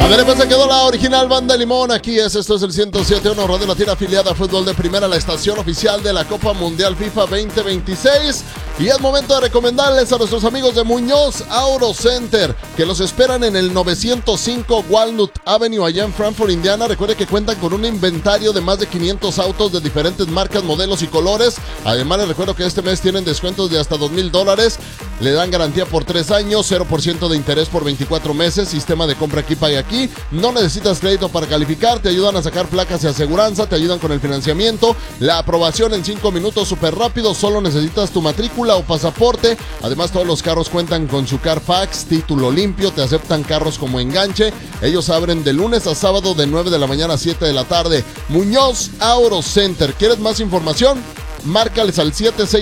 A ver, pues se quedó la original Banda Limón. Esto es el 107.1 Radio Latina, afiliada a Fútbol de Primera, la estación oficial de la Copa Mundial FIFA 2026. Y es momento de recomendarles a nuestros amigos de Muñoz Auto Center, que los esperan en el 905 Walnut Avenue, allá en Frankfort, Indiana. Recuerde que cuentan con un inventario de más de 500 autos de diferentes marcas, modelos y colores. Además, les recuerdo que este mes tienen descuentos de hasta $2,000. Le dan garantía por 3 años, 0% de interés por 24 meses, sistema de compra aquí, paga aquí. No necesitas crédito para calificar, te ayudan a sacar placas y aseguranza, te ayudan con el financiamiento, la aprobación en 5 minutos súper rápido, solo necesitas tu matrícula o pasaporte. Además, todos los carros cuentan con su Carfax, título limpio, te aceptan carros como enganche. Ellos abren de lunes a sábado de 9 de la mañana a 7 de la tarde. Muñoz Auto Center. ¿Quieres más información? Márcales al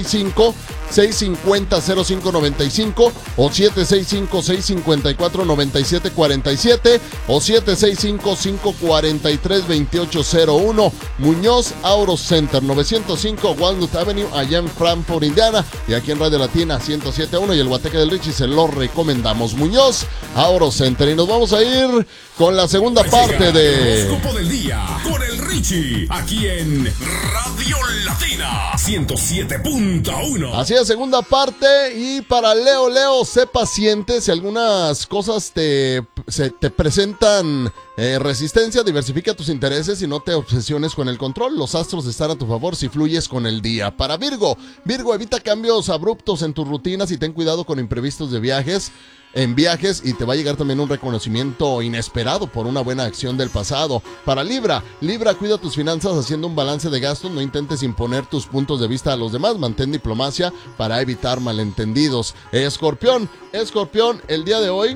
765-650-0595 o 765-654-9747 o 765-543-2801. Muñoz Auto Center, 905 Walnut Avenue, allá en Frankfort, Indiana. Y aquí en Radio Latina 107.1 y el Guateque del Richie se lo recomendamos. Muñoz Auto Center. Y nos vamos a ir con la segunda parte de Horóscopo del Día con el Richie, aquí en Radio Latina 107.1. Así es, segunda parte. Y para Leo, sé paciente. Si algunas cosas te presentan resistencia, diversifica tus intereses y no te obsesiones con el control. Los astros están a tu favor si fluyes con el día. Para Virgo, evita cambios abruptos en tus rutinas y ten cuidado con imprevistos de viajes y te va a llegar también un reconocimiento inesperado por una buena acción del pasado. Para Libra, cuida tus finanzas haciendo un balance de gastos, no intentes imponer tus puntos de vista a los demás, mantén diplomacia para evitar malentendidos. Escorpión, el día de hoy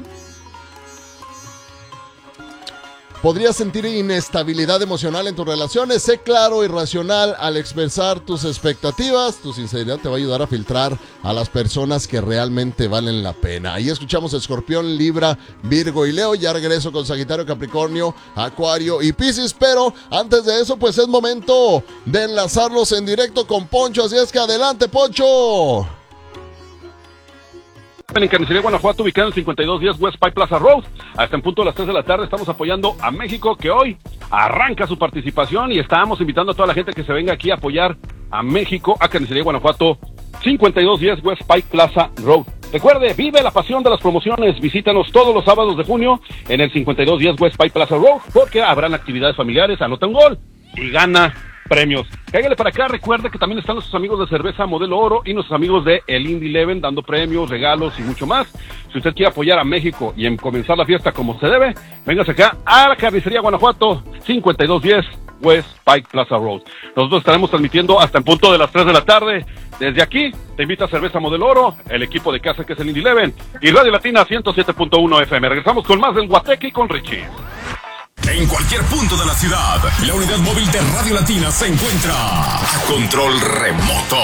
podrías sentir inestabilidad emocional en tus relaciones. Sé claro y racional al expresar tus expectativas. Tu sinceridad te va a ayudar a filtrar a las personas que realmente valen la pena. Ahí escuchamos Escorpión, Libra, Virgo y Leo. Ya regreso con Sagitario, Capricornio, Acuario y Piscis. Pero antes de eso, pues es momento de enlazarlos en directo con Poncho. Así es que adelante, Poncho. En Carnicería Guanajuato, ubicado en 5210 West Pike Plaza Road. Hasta en punto de las 3 de la tarde estamos apoyando a México, que hoy arranca su participación, y estamos invitando a toda la gente que se venga aquí a apoyar a México, a Carnicería Guanajuato, 5210 West Pike Plaza Road. Recuerde, vive la pasión de las promociones. Visítanos todos los sábados de junio en el 5210 West Pike Plaza Road, porque habrán actividades familiares, anota un gol y gana premios. Cáigale para acá. Recuerde que también están nuestros amigos de Cerveza Modelo Oro y nuestros amigos de el Indy Eleven dando premios, regalos y mucho más. Si usted quiere apoyar a México y en comenzar la fiesta como se debe, véngase acá a la Carnicería Guanajuato, 5210 West Pike Plaza Road. Nosotros estaremos transmitiendo hasta en punto de las 3 de la tarde. Desde aquí te invita a Cerveza Modelo Oro, el equipo de casa que es el Indy Eleven y Radio Latina 107.1 FM. Regresamos con más del Guateque y con Richie. En cualquier punto de la ciudad, la unidad móvil de Radio Latina se encuentra a control remoto.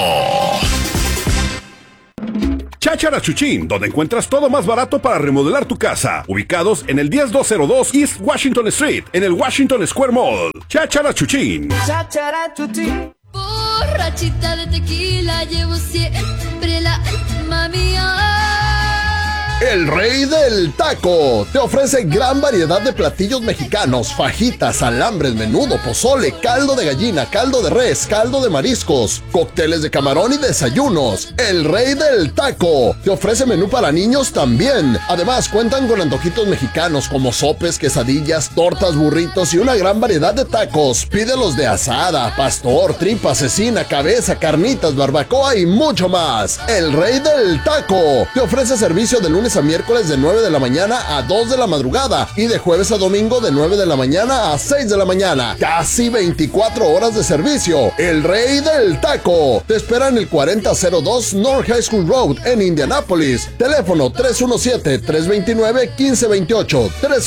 Cháchara Chuchín, donde encuentras todo más barato para remodelar tu casa. Ubicados en el 10202 East Washington Street, en el Washington Square Mall. Cháchara Chuchín. Cháchara Chuchín. Borrachita de tequila, llevo siempre la alma mía. El Rey del Taco te ofrece gran variedad de platillos mexicanos: fajitas, alambres, menudo, pozole, caldo de gallina, caldo de res, caldo de mariscos, cócteles de camarón y desayunos. El Rey del Taco te ofrece menú para niños también. Además, cuentan con antojitos mexicanos como sopes, quesadillas, tortas, burritos y una gran variedad de tacos. Pídelos de asada, pastor, tripa, cecina, cabeza, carnitas, barbacoa y mucho más. El Rey del Taco te ofrece servicio de lunes a miércoles de 9 de la mañana a 2 de la madrugada y de jueves a domingo de 9 de la mañana a 6 de la mañana. Casi 24 horas de servicio. El Rey del Taco te espera en el 4002 North High School Road en Indianápolis. Teléfono 317-329-1528.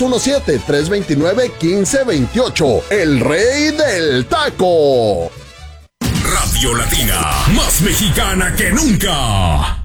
317-329-1528. El Rey del Taco. Radio Latina, más mexicana que nunca.